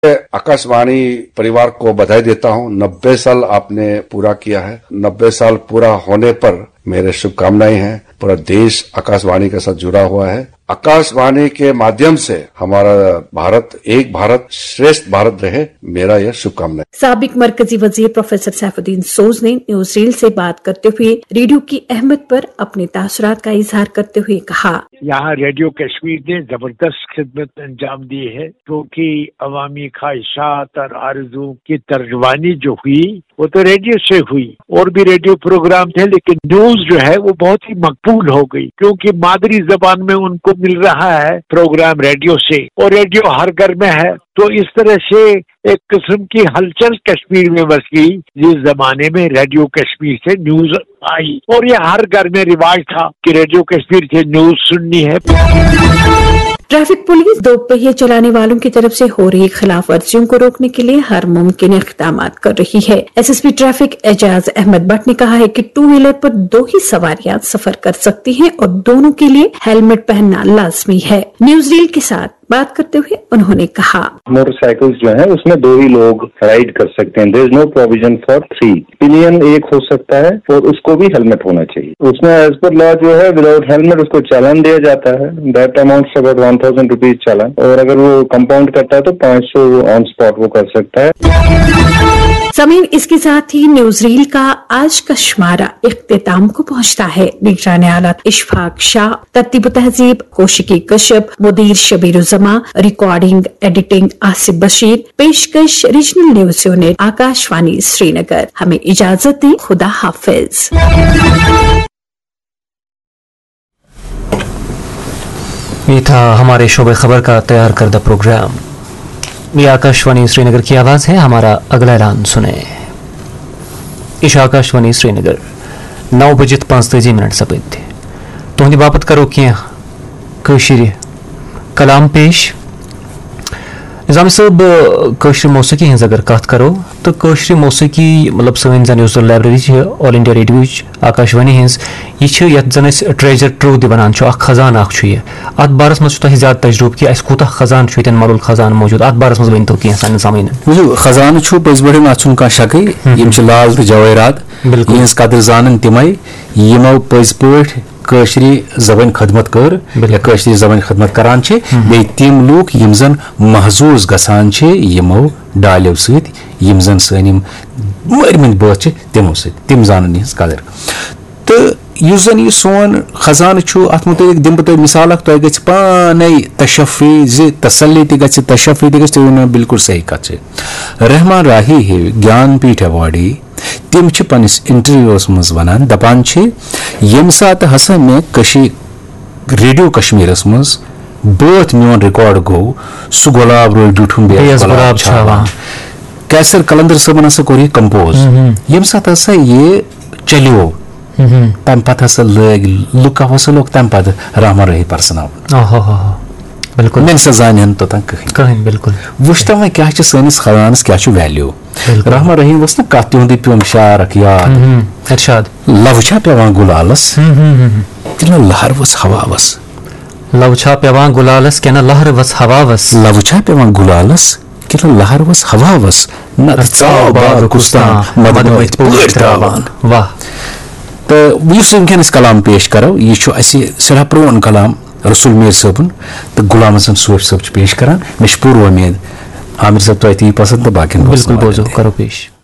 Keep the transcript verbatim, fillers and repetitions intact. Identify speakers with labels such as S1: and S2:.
S1: आकाशवाणी परिवार को बधाई देता हूं। नब्बे साल आपने पूरा किया है। नब्बे साल पूरा होने पर मेरे शुभकामनाएं हैं। पूरा देश आकाशवाणी के साथ जुड़ा हुआ है। आकाशवाणी के माध्यम से हमारा भारत एक भारत श्रेष्ठ भारत रहे, मेरा यह शुभकामनाएं।
S2: साबिक मरकजी वजीर प्रोफेसर सैफुद्दीन सोज ने न्यूज रील से बात करते हुए रेडियो की अहमियत पर अपने तासुरात का इजहार करते हुए कहा,
S3: यहाँ रेडियो कश्मीर ने जबरदस्त खिदमत अंजाम दी है, क्योंकि अवामी ख्वाहिशात और आरज़ू की तर्जमानी जो हुई वो तो रेडियो से हुई। और भी रेडियो प्रोग्राम थे, लेकिन न्यूज जो है वो बहुत ही मकबूल हो गई, क्योंकि मादरी जबान में उनको मिल रहा है प्रोग्राम रेडियो से, और रेडियो हर घर में है। तो इस तरह से एक किस्म की हलचल कश्मीर में बस गई, जिस जमाने में रेडियो कश्मीर से न्यूज आई। और ये हर घर में रिवाज था कि रेडियो कश्मीर से न्यूज सुननी है।
S2: ट्रैफिक पुलिस दो पहिए चलाने वालों की तरफ से हो रही खिलाफ वर्जियों को रोकने के लिए हर मुमकिन इक़दाम कर रही है। एसएसपी ट्रैफिक एजाज अहमद भट्ट ने कहा है कि टू व्हीलर पर दो ही सवारियां सफर कर सकती हैं और दोनों के लिए हेलमेट पहनना लाजमी है। न्यूज रील के साथ बात करते हुए उन्होंने कहा,
S4: मोटरसाइकिल्स जो है उसमें दो ही लोग राइड कर सकते हैं। There is no provision for three. Pillion एक हो सकता है और उसको भी हेलमेट होना चाहिए। उसमें एज पर लॉ जो है विदाउट हेलमेट उसको चालान दिया जाता है। That amount about one thousand rupees चालान, और अगर वो कंपाउंड करता है तो पाँच सौ ऑन स्पॉट वो कर सकता है।
S2: समीर, इसके साथ ही न्यूज रील का आज का शुमारा इख्तिताम को पहुंचता है। निगरान आलत इशफाक शाह, तरतीब तहजीब कौशिकी कश्यप, मुदीर शबीरुज़्ज़मा, रिकॉर्डिंग एडिटिंग आसिफ बशीर, पेशकश regional news unit Akashvani Srinagar. हमें इजाजत दें, खुदा हाफिज।
S5: ये था हमारे शोबे खबर का तैयार करदा प्रोग्राम। ये आकाशवाणी श्रीनगर की आवाज़ है। हमारा अगला ऐलान सुने। इश आकाशवाणी श्रीनगर नौ बजे पांचताजी मिनट सपद तुहंद बापत करो क्या कशीर कलाम पेश। निजाम साहब, कशीर मौसीकी हज अगर कत करो तो कशीर मौसीकी मतलब सन जन library all India radio Akashvani हज यह जन ट्रेजर ट्रू वन खजान अत बारस मज ज्यादा तजुर्बे कि कूत खजान मरुल खजान मौजूद अत बारस मज वन क्या सान सामीन
S6: खजान पज बड़े अन कह शक लाल तो जवाहरात यहज कदर जान तमें यमो पज पे कशरी जबान खदमत कर या कशरी जबान खदमत करान बे तम लूक यम जन महजूज गसान यमो डालो सम जन सनिम मरमित बत तमो सम जान यह कदर। तो इस जन यह सोन खजान अत मुतलिक दिम बह मिसाल तुम ग पान तशफ़ी तसल्ली ग तशफ़ी तुम बिल्कुल सही कत। रहमान राही है ज्ञानपीठ अवार्डी तम पनिस इंटरव्यूस मज वनान दपान यम सात हसा मे रेडियो कश्मीरस मज बत मोन रिकॉर्ड गो सह गुलाब रोज डूठुम कैसर कलंदर सबन हसा कोर कंपोज यम सात हसा ये चलो तम पत हसा लग लुक हसा लोग तम पत रहमान रही पर्सनाव बिल्कुल मे सा जान तो कहीं बिल्कुल वुच तम क्या सैनिस खजानस क्या वैल्यू। रहमान रहीम वस ना कत तुंद पे शार याद इरशाद लव छा पेवान गुलालस कि लहर वस हवा वस
S5: लव छा पेवान गुलालस कि लहर वस हवा वस
S6: लव छा पेवान गुलालस कि लहर वस हवा वस न चाव बार कुस्ता मदन वत पट त्रावान।
S5: वाह।
S6: तो यस वनकस कलाम पेश करो यह सरा प्रोन कलाम रसूल मीर सबन तो गुलाम हसन सूफ सब पेश करान। मे पूरी उम्मीद आमिर साहब तो पसंद तो बाकी
S5: बिल्कुल बोझो करो पेश।